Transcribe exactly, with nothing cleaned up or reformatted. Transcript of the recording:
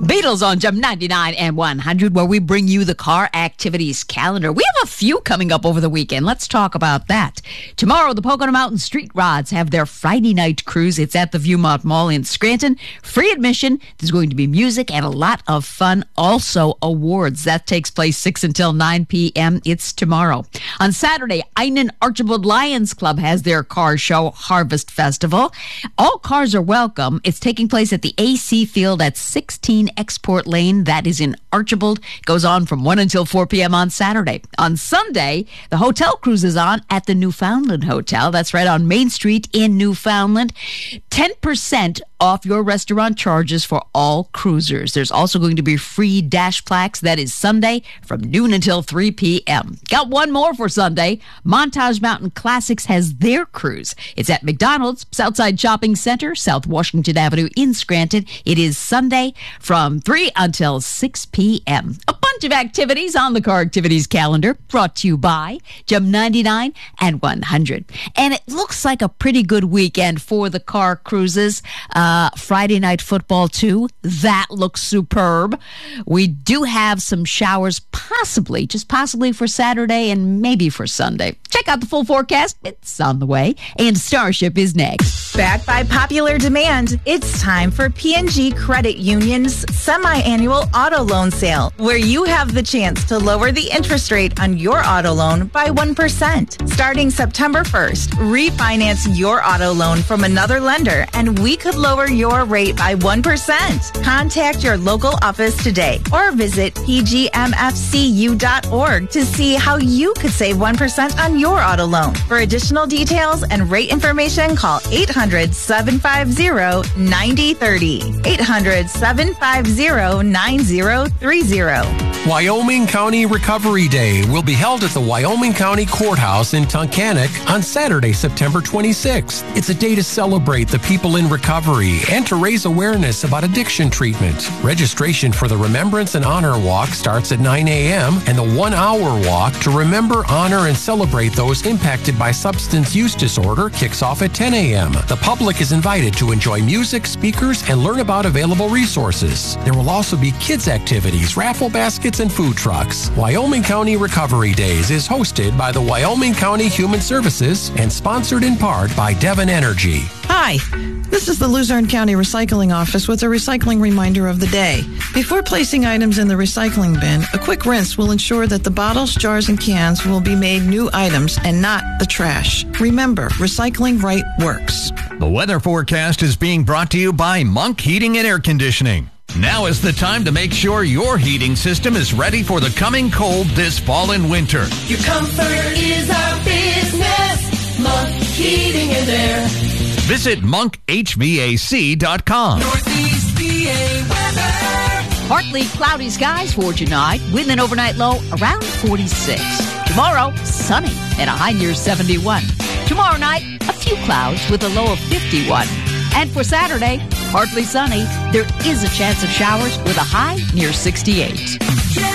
Beatles on Jump ninety-nine and one hundred, where we bring you the car activities calendar. We have a few coming up over the weekend. Let's talk about that. Tomorrow, the Pocono Mountain Street Rods have their Friday night cruise. It's at the Viewmont Mall in Scranton. Free admission. There's going to be music and a lot of fun. Also, awards. That takes place six until nine p.m. It's tomorrow. On Saturday, Einan Archibald Lions Club has their car show, Harvest Festival. All cars are welcome. It's taking place at the A C Field at sixteen Export Lane. That is in Archibald. Goes on from one until four p.m. on Saturday. On Sunday, the hotel cruise is on at the Newfoundland Hotel. That's right on Main Street in Newfoundland. ten percent off your restaurant charges for all cruisers. There's also going to be free dash plaques. That is Sunday from noon until three p.m. Got one more for Sunday. Montage Mountain Classics has their cruise. It's at McDonald's, Southside Shopping Center, South Washington Avenue in Scranton. It is Sunday from three until six p.m. A bunch of activities on the car activities calendar brought to you by Jump ninety-nine and one hundred. And it looks like a pretty good weekend for the car cruises. Uh, Friday night football, too. That looks superb. We do have some showers, possibly, just possibly for Saturday and maybe for Sunday. Check out the full forecast. It's on the way. And Starship is next. Backed by popular demand, it's time for P and G Credit Union's semi-annual auto loan sale, where you have the chance to lower the interest rate on your auto loan by one percent. Starting September first, refinance your auto loan from another lender, and we could lower your rate by one percent. Contact your local office today or visit p g m f c u dot org to see how you could save one percent on your auto loan. For additional details and rate information, call eight hundred, seven five zero, nine zero three zero. eight hundred, seven five zero, nine zero three zero. Wyoming County Recovery Day will be held at the Wyoming County Courthouse in Tunkhannock on Saturday, September twenty-sixth. It's a day to celebrate the people in recovery and to raise awareness about addiction treatment. Registration for the Remembrance and Honor Walk starts at nine a.m. and the one-hour walk to remember, honor, and celebrate those impacted by substance use disorder kicks off at ten a.m. The public is invited to enjoy music, speakers, and learn about available resources. There will also be kids' activities, raffle baskets, and food trucks. Wyoming County Recovery Days is hosted by the Wyoming County Human Services and sponsored in part by Devon Energy. Hi, this is the Luzerne County Recycling Office with a recycling reminder of the day. Before placing items in the recycling bin, a quick rinse will ensure that the bottles, jars, and cans will be made new items and not the trash. Remember, recycling right works. The weather forecast is being brought to you by Monk Heating and Air Conditioning. Now is the time to make sure your heating system is ready for the coming cold this fall and winter. Your comfort is our business. Monk Heating and Air. Visit monk h v a c dot com. Northeast P A weather. Partly cloudy skies for tonight, with an overnight low around forty-six. Tomorrow, sunny and a high near seventy-one. Tomorrow night, a few clouds with a low of fifty-one. And for Saturday, partly sunny. There is a chance of showers with a high near sixty-eight.